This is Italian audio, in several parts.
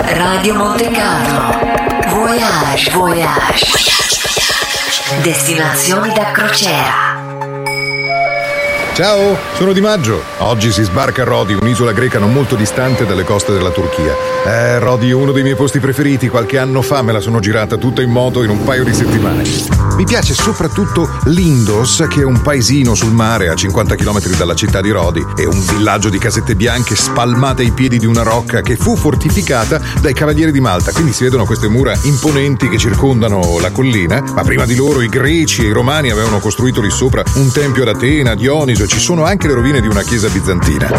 Radio Monte Carlo. Voyage, voyage. Destinazioni da crociera. Ciao, sono Di Maggio. Oggi si sbarca a Rodi, un'isola greca non molto distante dalle coste della Turchia. Rodi è uno dei miei posti preferiti. Qualche anno fa me la sono girata tutta in moto in un paio di settimane. Mi piace soprattutto Lindos, che è un paesino sul mare a 50 km dalla città di Rodi. È un villaggio di casette bianche spalmate ai piedi di una rocca che fu fortificata dai Cavalieri di Malta. Quindi si vedono queste mura imponenti che circondano la collina. Ma prima di loro i greci e i romani avevano costruito lì sopra un tempio ad Atena, Dioniso. Ci sono anche le rovine di una chiesa bizantina.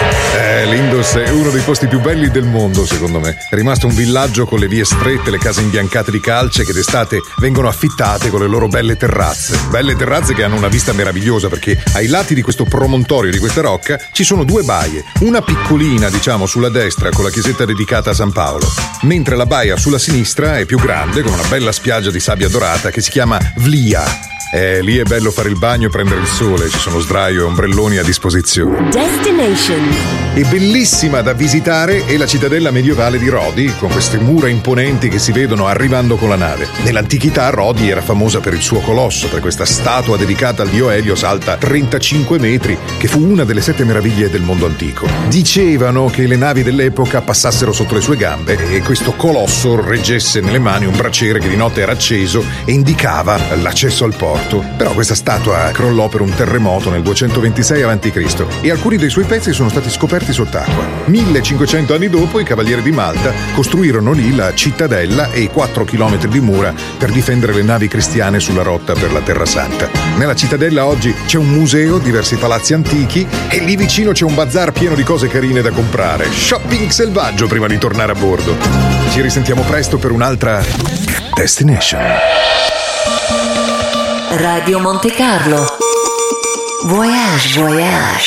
Lindos è uno dei posti più belli del mondo, secondo me. È rimasto un villaggio con le vie strette, le case imbiancate di calce che d'estate vengono affittate con le loro belle terrazze. Belle terrazze che hanno una vista meravigliosa, perché ai lati di questo promontorio, di questa rocca, ci sono due baie. Una piccolina, diciamo, sulla destra con la chiesetta dedicata a San Paolo, mentre la baia sulla sinistra è più grande, con una bella spiaggia di sabbia dorata che si chiama Vlia. Lì è bello fare il bagno e prendere il sole, ci sono sdraio e ombrelloni a disposizione. Destination. E bellissima da visitare è la cittadella medievale di Rodi, con queste mura imponenti che si vedono arrivando con la nave. Nell'antichità Rodi era famosa per il suo colosso, per questa statua dedicata al dio Elios alta 35 metri, che fu una delle 7 meraviglie del mondo antico. Dicevano che le navi dell'epoca passassero sotto le sue gambe e questo colosso reggesse nelle mani un braciere che di notte era acceso e indicava l'accesso al porto. Però questa statua crollò per un terremoto nel 226 a.C. e alcuni dei suoi pezzi sono stati scoperti sott'acqua. 1500 anni dopo i Cavalieri di Malta costruirono lì la cittadella e i 4 chilometri di mura per difendere le navi cristiane sulla rotta per la Terra Santa. Nella cittadella oggi c'è un museo, diversi palazzi antichi e lì vicino c'è un bazar pieno di cose carine da comprare. Shopping selvaggio prima di tornare a bordo. Ci risentiamo presto per un'altra destination. Radio Monte Carlo. Voyage, voyage.